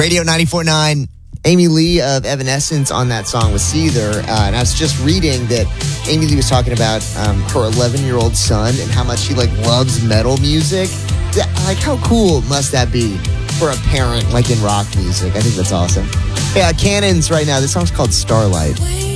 Radio 94.9. Amy Lee of Evanescence on that song with Seether. And I was just reading that Amy Lee was talking about her 11-year-old son and how much he loves metal music. How cool must that be for a parent in rock music? I think that's awesome. Yeah, Cannons right now. This song's called Starlight.